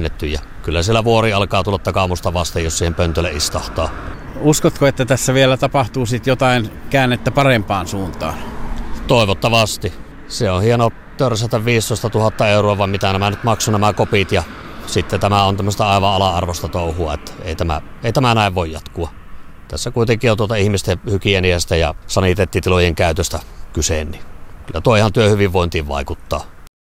rakennettu ja kyllä siellä vuori alkaa tulla takaamusta vasten, jos siihen pöntölle istahtaa. Uskotko, että tässä vielä tapahtuu sitten jotain käännettä parempaan suuntaan? Toivottavasti. Se on hieno törsätä 15 000 euroa, vaan mitä nämä nyt maksu nämä kopit ja sitten tämä on tämmöistä aivan ala-arvosta touhua, että ei tämä näin voi jatkua. Tässä kuitenkin on ihmisten hygieniasta ja saniteettitilojen käytöstä kyse, niin kyllä tuo ihan työhyvinvointiin vaikuttaa.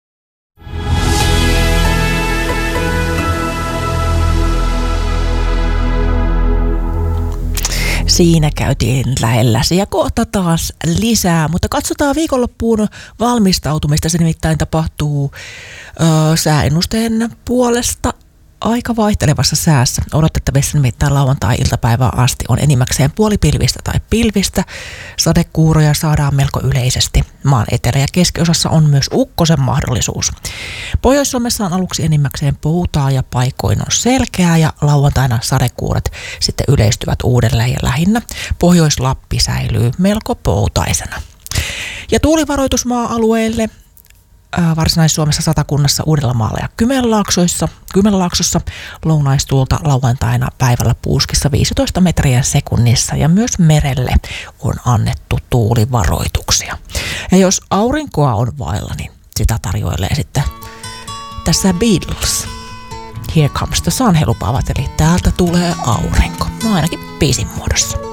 Siinä käytiin lähelläsi ja kohta taas lisää, mutta katsotaan viikonloppuun valmistautumista. Se nimittäin tapahtuu sääennusteen puolesta aika vaihtelevassa säässä. Odotettavissa nimittäin lauantai-iltapäivään asti on enimmäkseen puolipilvistä tai pilvistä. Sadekuuroja saadaan melko yleisesti. Maan etelä- ja keskiosassa on myös ukkosen mahdollisuus. Pohjois-Suomessa on aluksi enimmäkseen poutaa ja paikoin on selkeää ja lauantaina sadekuuret sitten yleistyvät uudelleen ja lähinnä Pohjois-Lappi säilyy melko poutaisena. Ja tuulivaroitus maa-alueille Varsinais-Suomessa, Satakunnassa, Uudellamaalla ja Kymenlaaksossa lounaistuulta lauantaina päivällä puuskissa 15 metriä sekunnissa ja myös merelle on annettu tuulivaroituksia. Ja jos aurinkoa on vailla, niin sitä tarjoilee sitten tässä Beatles. Here Comes the Sun he lupaavat, eli täältä tulee aurinko. No ainakin biisin muodossa.